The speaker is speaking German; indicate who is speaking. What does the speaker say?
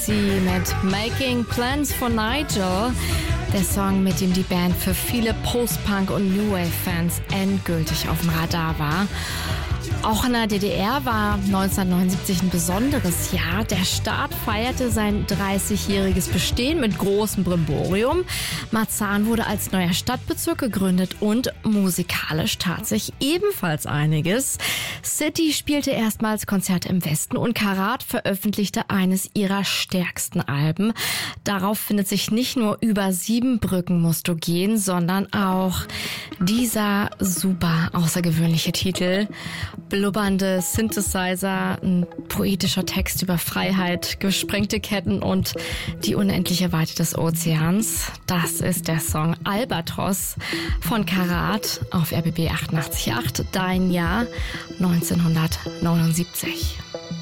Speaker 1: AC mit Making Plans for Nigel. Der Song, mit dem die Band für viele Post-Punk- und New Wave-Fans endgültig auf dem Radar war. Auch in der DDR war 1979 ein besonderes Jahr. Der Staat feierte sein 30-jähriges Bestehen mit großem Brimborium. Marzahn wurde als neuer Stadtbezirk gegründet und musikalisch tat sich ebenfalls einiges. City spielte erstmals Konzerte im Westen und Karat veröffentlichte eines ihrer stärksten Alben. Darauf findet sich nicht nur Über 7 Brücken musst du gehen, sondern auch dieser super außergewöhnliche Titel. Blubbernde Synthesizer, ein poetischer Text über Freiheit, gesprengte Ketten und die unendliche Weite des Ozeans. Das ist der Song Albatros von Karat auf RBB 88.8, dein Jahr 1979.